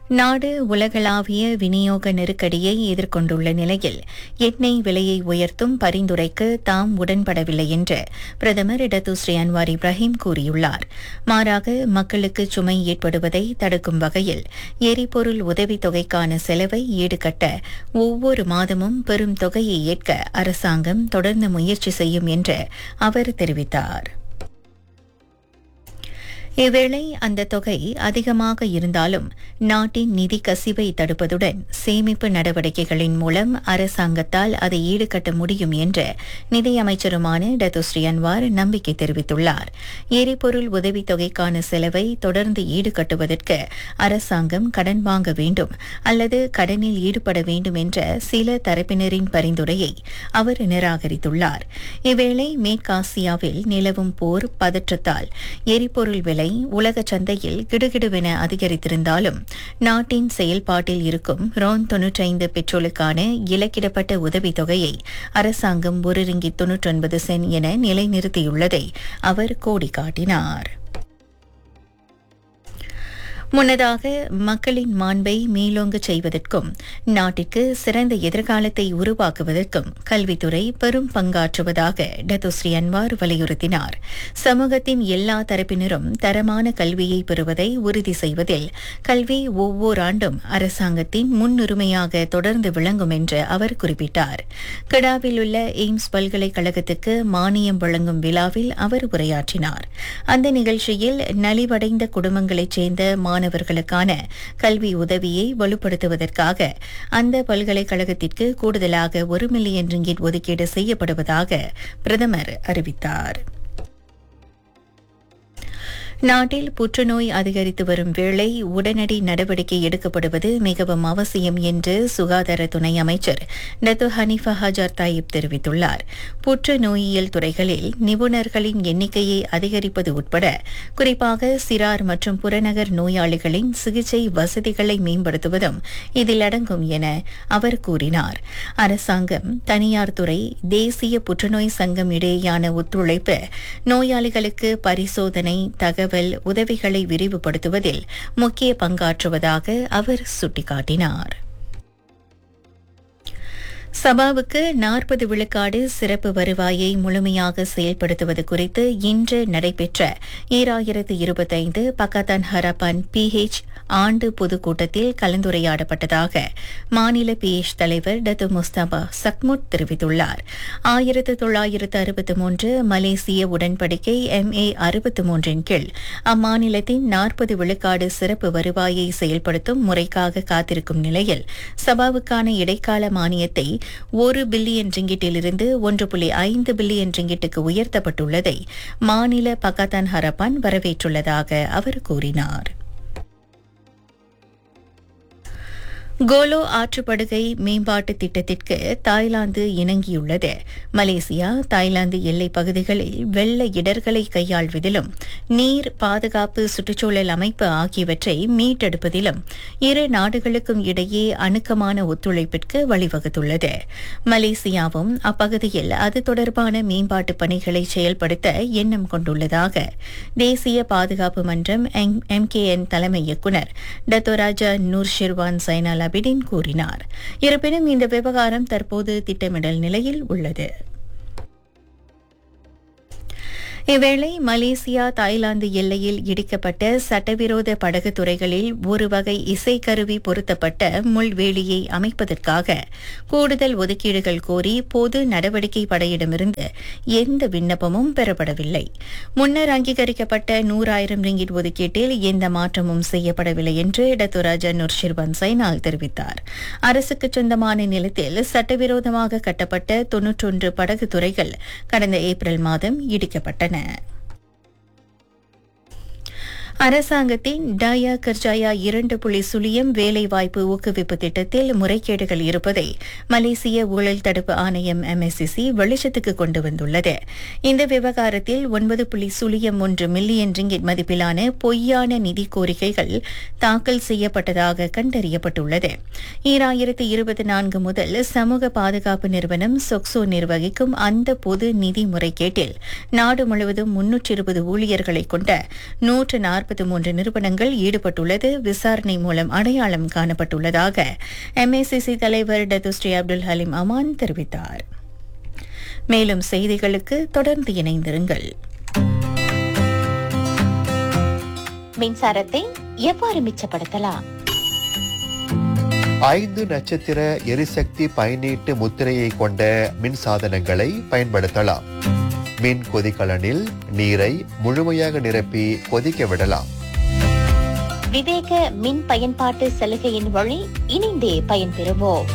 நாடு உலகளாவிய விநியோக நெருக்கடியை எதிர்கொண்டுள்ள நிலையில் எண்ணெய் விலையை உயர்த்தும் பரிந்துரைக்கு தாம் உடன்படவில்லை என்று பிரதமர் இடதுஸ்ரீ அன்வார் இப்ராஹிம் கூறியுள்ளார். மாறாக மக்களுக்கு சுமை ஏற்படுவதை தடுக்கும் வகையில் எரிபொருள் உதவித்தொகைக்கான செலவை ஈடுகட்ட ஒவ்வொரு மாதமும் பெரும் தொகையை ஏற்க அரசாங்கம் தொடர்ந்து முயற்சி செய்யும் என்று அவர் தெரிவித்தார். இவ்வேளை அந்த தொகை அதிகமாக இருந்தாலும் நாட்டின் நிதி கசிவை தடுப்பதுடன் சேமிப்பு நடவடிக்கைகளின் மூலம் அரசாங்கத்தால் அதை ஈடுகட்ட முடியும் என்று நிதியமைச்சருமான டத்துஸ்ரீ அன்வார் நம்பிக்கை தெரிவித்துள்ளார். எரிபொருள் உதவித்தொகைக்கான செலவை தொடர்ந்து ஈடுகட்டுவதற்கு அரசாங்கம் கடன் வாங்க வேண்டும் அல்லது கடனில் ஈடுபட வேண்டும் என்ற சில தரப்பினரின் பரிந்துரையை அவர் நிராகரித்துள்ளார். இவ்வேளை மேற்காசியாவில் நிலவும் போர் பதற்றத்தால் எரிபொருள் விலை உலக சந்தையில் கிடுகிடுவென அதிகரித்திருந்தாலும் நாட்டின் செயல்பாட்டில் இருக்கும் RON 95 பெட்ரோலுக்கான இலக்கிடப்பட்ட உதவித்தொகையை அரசாங்கம் $1.99 என நிலைநிறுத்தியுள்ளதை அவர் கோடிக்காட்டினார். முன்னதாக மக்களின் மாண்பை மேலோங்கச் செய்வதற்கும் நாட்டிற்கு சிறந்த எதிர்காலத்தை உருவாக்குவதற்கும் கல்வித்துறை பெரும் பங்காற்றுவதாக டத்துஸ்ரீ அன்வார் வலியுறுத்தினார். சமூகத்தின் எல்லா தரப்பினரும் தரமான கல்வியை பெறுவதை உறுதி செய்வதில் கல்வி ஒவ்வொரு ஆண்டும் அரசாங்கத்தின் முன்னுரிமையாக தொடர்ந்து விளங்கும் என்று அவர் குறிப்பிட்டார். கடாவில் உள்ள எய்ம்ஸ் பல்கலைக்கழகத்துக்கு மானியம் வழங்கும் விழாவில் அவர் உரையாற்றினார். அந்த நிகழ்ச்சியில் நலிவடைந்த குடும்பங்களைச் சேர்ந்த மாணவர்களுக்கான கல்வி உதவியை வலுப்படுத்துவதற்காக அந்த பல்கலைக்கழகத்திற்கு கூடுதலாக $1 மில்லியன் ஒதுக்கீடு செய்யப்படுவதாக பிரதமர் அறிவித்தார். நாட்டில் புற்றுநோய் அதிகரித்து வரும் வேளை உடனடி நடவடிக்கை எடுக்கப்படுவது மிகவும் அவசியம் என்று சுகாதார துணை அமைச்சர் டத்து ஹனீஃபா ஹஜார் தாயிப் தெரிவித்துள்ளார். புற்றுநோயியல் துறைகளில் நிபுணர்களின் எண்ணிக்கையை அதிகரிப்பது உட்பட குறிப்பாக சிறார் மற்றும் புறநகர் நோயாளிகளின் சிகிச்சை வசதிகளை மேம்படுத்துவதும் இதில் அடங்கும் என அவர் கூறினார். அரசாங்கம், தனியார் துறை, தேசிய புற்றுநோய் சங்கம் இடையேயான ஒத்துழைப்பு நோயாளிகளுக்கு பரிசோதனை, தகவல் உதவிகளை விரிவுபடுத்துவதில் முக்கிய பங்காற்றுவதாக அவர் சுட்டிக்காட்டினார். சபாவுக்கு 40 விழுக்காடு சிறப்பு வருவாயை முழுமையாக செயல்படுத்துவது குறித்து இன்று நடைபெற்ற 2025 பக்கத்தான் ஹரப்பான் PH ஆண்டு பொதுக்கூட்டத்தில் கலந்துரையாடப்பட்டதாக மாநில PH தலைவர் டத்து முஸ்தபா சக்முட் தெரிவித்துள்ளார். 1963 மலேசிய உடன்படிக்கை MA 63 கீழ் அம்மாநிலத்தின் 40 விழுக்காடு சிறப்பு வருவாயை செயல்படுத்தும் முறைக்காக காத்திருக்கும் நிலையில் சபாவுக்கான இடைக்கால மானியத்தை $1 பில்லியன் ரிங்கிட்டிலிருந்து $1.5 பில்லியன் ரிங்கிட்டுக்கு உயர்த்தப்பட்டுள்ளதை மாநில பக்கத்தான் ஹரப்பான் வரவேற்றுள்ளதாக அவர் கூறினார். கோலோ ஆற்றுப்படுகை மேம்பாட்டு திட்டத்திற்கு தாய்லாந்து இணங்கியுள்ளது. மலேசியா தாய்லாந்து எல்லைப் பகுதிகளில் வெள்ள இடர்களை கையாள்வதிலும் நீர் பாதுகாப்பு, சுற்றுச்சூழல் அமைப்பு ஆகியவற்றை மீட்டெடுப்பதிலும் இரு நாடுகளுக்கும் இடையே அணுக்கமான ஒத்துழைப்பிற்கு வழிவகுத்துள்ளது. மலேசியாவும் அப்பகுதியில் அது தொடர்பான மேம்பாட்டு பணிகளை செயல்படுத்த எண்ணம் கொண்டுள்ளதாக தேசிய பாதுகாப்பு மன்றம் MKN தலைமை இயக்குநர் டத்தோராஜா நூர் ஷிர்வான் சைனால் அபிடின் கூறினார். இருப்பினும் இந்த விவகாரம் தற்போது திட்டமிடல் நிலையில் உள்ளது. இவ்வேளை மலேசியா தாய்லாந்து எல்லையில் இடிக்கப்பட்ட சட்டவிரோத படகு துறைகளில் ஒரு வகை இசைக்கருவி பொருத்தப்பட்ட முள்வேலியை அமைப்பதற்காக கூடுதல் ஒதுக்கீடுகள் கோரி பொது நடவடிக்கை படையிடமிருந்து எந்த விண்ணப்பமும் பெறப்படவில்லை. முன்னர் அங்கீகரிக்கப்பட்ட 100,000 ரிங்கிட் ஒதுக்கீட்டில் எந்த மாற்றமும் செய்யப்படவில்லை என்று டத்தோராஜா நூர் ஷிர்வான் சைனால் தெரிவித்தார். அரசுக்கு சொந்தமான நிலத்தில் சட்டவிரோதமாக கட்டப்பட்ட 91 படகு துறைகள் கடந்த ஏப்ரல் மாதம் இடிக்கப்பட்டன. அரசாங்கத்தின் டயா கர்ஜாயா 2.0 வேலைவாய்ப்பு ஊக்குவிப்பு திட்டத்தில் முறைகேடுகள் இருப்பதை மலேசிய ஊழல் தடுப்பு ஆணையம் MSCC வெளிச்சத்துக்கு கொண்டு வந்துள்ளது. இந்த விவகாரத்தில் 9.01 மில்லியன் ரிங்கிட் மதிப்பிலான பொய்யான நிதி கோரிக்கைகள் தாக்கல் செய்யப்பட்டதாக கண்டறியப்பட்டுள்ளது. 2024 முதல் சமூக பாதுகாப்பு நிறுவனம் சொக்சோ நிர்வகிக்கும் அந்த பொது நிதி முறைகேட்டில் நாடு முழுவதும் 320 ஊழியர்களை கொண்ட 140 43 நிறுவனங்கள் ஈடுபட்டுள்ளது விசாரணை மூலம் அடையாளம் காணப்பட்டுள்ளதாக MACC தலைவர் டத்துஸ்ரீ அப்துல் ஹலீம் அமான் தெரிவித்தார். மேலும் செய்திகளுக்கு தொடர்ந்து இணைந்திருங்கள். மின்சாரத்தை எவ்வாறு மிச்சப்படுத்தலாம்? 5 நட்சத்திர எரிசக்தி பயனீட்டு முத்திரையை கொண்ட மின் சாதனங்களை பயன்படுத்தலாம். மின் கொதிகலனில் நீரை முழுமையாக நிரப்பி கொதிக்க விடலாம். விவேக மின் பயன்பாட்டு சலுகையின் வழி இணைந்தே பயன்பெறுவோம்.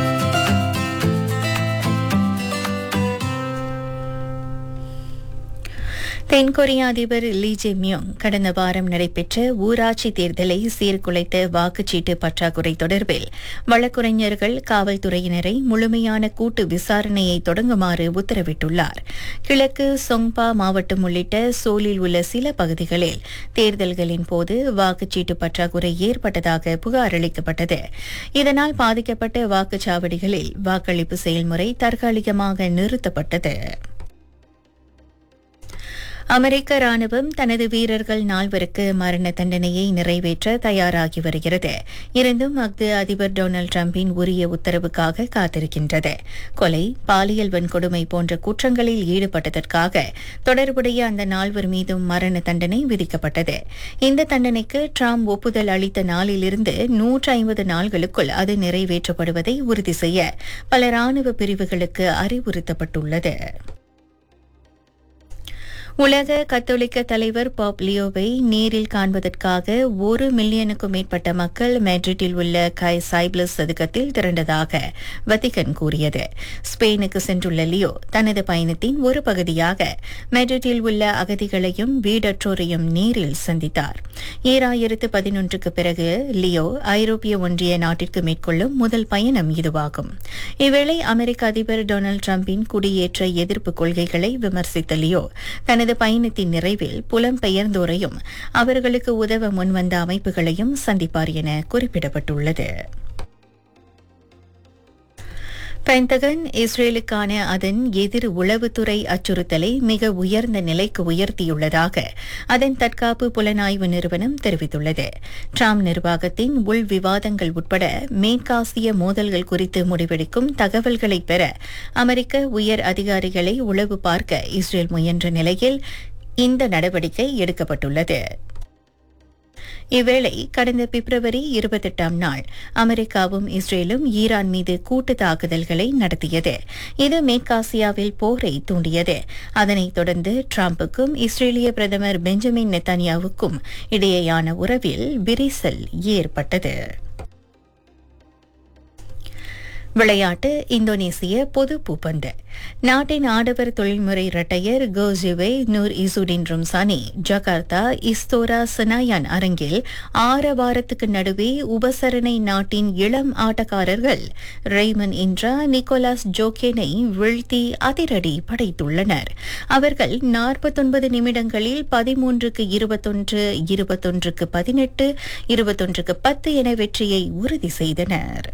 தென்கொரிய அதிபர் லீ ஜே மியோங் கடந்த வாரம் நடைபெற்ற ஊராட்சி தேர்தலை சீர்குலைத்த வாக்குச்சீட்டு பற்றாக்குறை தொடர்பில் வழக்குரைஞர்கள் காவல்துறையினரை முழுமையான கூட்டு விசாரணையை தொடங்குமாறு உத்தரவிட்டுள்ளார். கிழக்கு சொங்பா மாவட்டம் உள்ளிட்ட சோலில் உள்ள சில பகுதிகளில் தேர்தல்களின் போது வாக்குச்சீட்டு பற்றாக்குறை ஏற்பட்டதாக புகார் அளிக்கப்பட்டது. இதனால் பாதிக்கப்பட்ட வாக்குச்சாவடிகளில் வாக்களிப்பு செயல்முறை தற்காலிகமாக நிறுத்தப்பட்டது. அமெரிக்க ராணுவம் தனது வீரர்கள் 4 மரண தண்டனையை நிறைவேற்ற தயாராகி வருகிறது. இருந்தும் அஃது அதிபர் டொனால்டு டிரம்பின் உரிய உத்தரவுக்காக காத்திருக்கின்றது. கொலை, பாலியல் வன்கொடுமை போன்ற குற்றங்களில் ஈடுபட்டதற்காக தொடர்புடைய அந்த 4 மீதும் மரண தண்டனை விதிக்கப்பட்டது. இந்த தண்டனைக்கு டிரம்ப் ஒப்புதல் அளித்த நாளிலிருந்து 150 நாள்களுக்குள் அது நிறைவேற்றப்படுவதை உறுதி செய்ய பல ராணுவ பிரிவுகளுக்கு அறிவுறுத்தப்பட்டுள்ளது. உலக கத்தோலிக்க தலைவர் பாப் லியோவை நேரில் காண்பதற்காக 1 மில்லியனுக்கும் மேற்பட்ட மக்கள் மேட்ரிட்டில் உள்ள கை சைப்ளஸ் சதுக்கத்தில் திரண்டதாக வத்திகன் கூறியது. ஸ்பெயினுக்கு சென்றுள்ள லியோ தனது பயணத்தின் ஒரு பகுதியாக மேட்ரிட்டில் உள்ள அகதிகளையும் வீடற்றோரையும் நேரில் சந்தித்தார். 2011க்கு பிறகு லியோ ஐரோப்பிய ஒன்றிய நாட்டிற்கு மேற்கொள்ளும் முதல் பயணம் இதுவாகும். இவ்வேளை அமெரிக்க அதிபர் டொனால்டு டிரம்பின் குடியேற்ற எதிர்ப்பு கொள்கைகளை விமர்சித்த லியோ தனது பயணத்தின் நிறைவில் புலம்பெயர்ந்தோரையும் அவர்களுக்கு உதவ முன்வந்த அமைப்புகளையும் சந்திப்பார் என குறிப்பிடப்பட்டுள்ளது. பென்டகன் இஸ்ரேலுக்கான அதன் எதிர் உளவுத்துறை அச்சுறுத்தலை மிக உயர்ந்த நிலைக்கு உயர்த்தியுள்ளதாக அதன் தற்காப்பு புலனாய்வு நிறுவனம் தெரிவித்துள்ளது. டிரம்ப் நிர்வாகத்தின் உள் விவாதங்கள் உட்பட மேற்காசிய மோதல்கள் குறித்து முடிவெடுக்கும் தகவல்களை பெற அமெரிக்க உயர் அதிகாரிகளை உளவு பார்க்க இஸ்ரேல் முயன்ற நிலையில் இந்த நடவடிக்கை எடுக்கப்பட்டுள்ளது. இவ்வேளை கடந்த பிப்ரவரி 28ஆம் நாள் அமெரிக்காவும் இஸ்ரேலும் ஈரான் மீது கூட்டு தாக்குதல்களை நடத்தியது. இது மேற்காசியாவில் போரை தூண்டியது. அதனைத் தொடர்ந்து டிரம்புக்கும் இஸ்ரேலிய பிரதமர் பெஞ்சமின் நெத்தன்யாவுக்கும் இடையேயான உறவில் விரிசல் ஏற்பட்டது. விளையாட்டு. இந்தோனேசிய பொது பூப்பந்து. நாட்டின் ஆடவர் தொழில்முறை இரட்டையர் கோஜிவே நூர் இசுடின் ரும்சானி ஜகார்த்தா இஸ்தோரா சனாயான் அரங்கில் 6 வாரத்துக்கு நடுவே உபசரணை நாட்டின் இளம் ஆட்டக்காரர்கள் ரெய்மன் இன்ட்ரா, நிக்கோலாஸ் ஜோகேனை வீழ்த்தி அதிரடி படைத்துள்ளனர். அவர்கள் 49 நிமிடங்களில் 13க்கு 21, 21க்கு 18, 21க்கு 10 என வெற்றியை உறுதி செய்தனர்.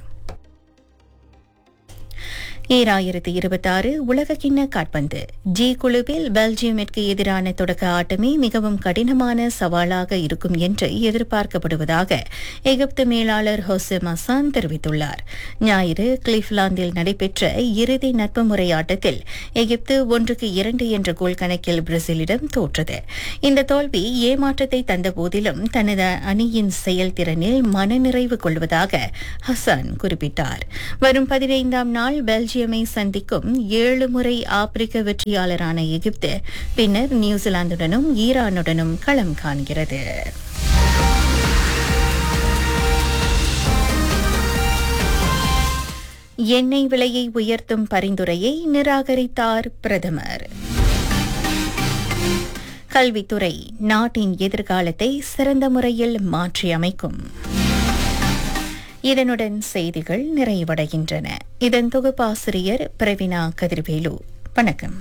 2026 உலகக்கிண்ண காற்பந்து ஜி குழுவில் பெல்ஜியமிற்கு எதிரான தொடக்க ஆட்டமே மிகவும் கடினமான சவாலாக இருக்கும் என்று எதிர்பார்க்கப்படுவதாக எகிப்து மேலாளர் ஹோசே மசான் தெரிவித்துள்ளார். ஞாயிறு கிளிஃப்லாந்தில் நடைபெற்ற இறுதி நட்பு முறை ஆட்டத்தில் எகிப்து 1-2 என்ற கோல் கணக்கில் பிரேசிலிடம் தோற்றது. இந்த தோல்வி ஏமாற்றத்தை தந்த போதிலும் தனது அணியின் செயல்திறனில் மனநிறைவு கொள்வதாக ஹசான் குறிப்பிட்டார். வரும் 15ஆம் நாள் பெல்ஜியமை சந்திக்கும் 7 முறை ஆப்பிரிக்க வெற்றியாளரான எகிப்து பின்னர் நியூசிலாந்துடனும் ஈரானுடனும் களம் காண்கிறது. எண்ணெய் விலையை உயர்த்தும் பரிந்துரையை நிராகரித்தார் பிரதமர். கல்வித்துறை நாட்டின் எதிர்காலத்தை சிறந்த முறையில் மாற்றியமைக்கும். இதனுடன் செய்திகள் நிறைவடைகின்றன. இதன் தொகுப்பாசிரியர் பிரவீனா கதிர்வேலு. வணக்கம்.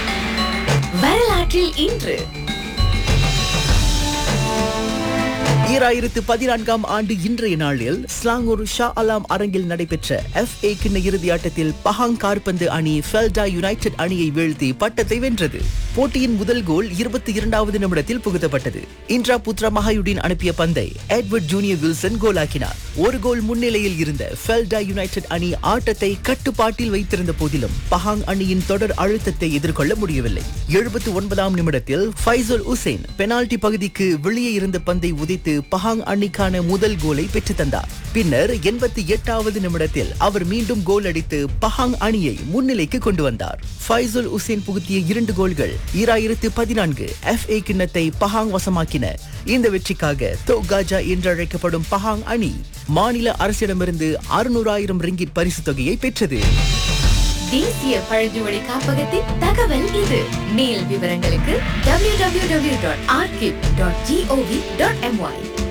வரலாற்றில் இன்று 2014 ஆண்டு இன்றைய நாளில் ஸ்லாங்கூர் ஷா அலாம் அரங்கில் நடைபெற்ற FA கிண்ண இறுதி ஆட்டத்தில் பஹாங் காற்பந்து அணி ஃபெல்டா யுனைடெட் அணியை வீழ்த்தி பட்டத்தை வென்றது. போட்டியின் முதல் கோல் 22வது நிமிடத்தில் புகுத்தப்பட்டது. இன்ட்ரா புத்ரா மஹாயுடின் அனுப்பிய பந்தை எட்வர்ட் ஜூனியர் வில்சன் கோலாக்கினார். ஒரு கோல் முன்னிலையில் இருந்த ஃபெல்டா யுனைடெட் அணி ஆட்டத்தை கட்டுப்பாட்டில் வைத்திருந்த போதிலும் பஹாங் அணியின் தொடர் அழுத்தத்தை எதிர்கொள்ள முடியவில்லை. 79ஆம் நிமிடத்தில் ஃபைசுல் உசேன் பெனால்டி பகுதிக்கு வெளியே இருந்த பந்தை உதைத்து பஹாங் அணிக்கான முதல் கோலை பெற்று தந்தார். பின்னர் 88வது நிமிடத்தில் அவர் மீண்டும் கோல் அடித்து பஹாங் அணியை முன்னிலைக்கு கொண்டு வந்தார். ஃபைசுல் உசேன் புகுத்திய 2 கோல்கள் 2014 FA கிண்ணத்தை பஹாங் வசமாக்கின. இந்த வெற்றிக்காக தோகாஜா என்றழைக்கப்படும் பஹாங் அணி மாநில அரசிடமிருந்து 600,000 ரிங்கிட் பரிசு தொகையை பெற்றது. தேசிய பழங்குடி காப்பகத்தின் தகவல் இது. மேல் விவரங்களுக்கு www.arkip.gov.my